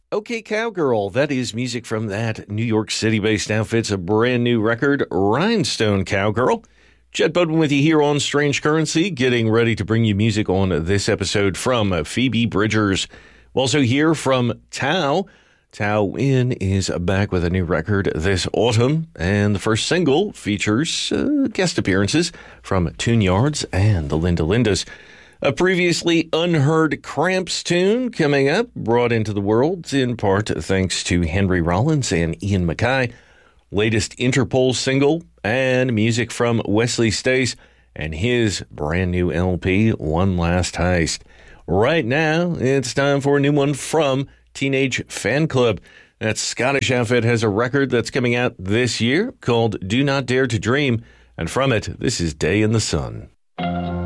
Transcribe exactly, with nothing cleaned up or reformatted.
Okay, Cowgirl, that is music from that New York City-based outfit's a brand new record, Rhinestone Cowgirl. Chet Budman with you here on Strange Currency, getting ready to bring you music on this episode from Phoebe Bridgers. We'll also hear from Tao. Tao Win is back with a new record this autumn, and the first single features uh, guest appearances from Tune Yards and the Linda Lindas. A previously unheard Cramps tune coming up, brought into the world in part thanks to Henry Rollins and Ian MacKaye. Latest Interpol single and music from Wesley Stace and his brand new L P, One Last Heist. Right now, it's time for a new one from Teenage Fan Club. That Scottish outfit has a record that's coming out this year called Do Not Dare to Dream, and from it, this is Day in the Sun.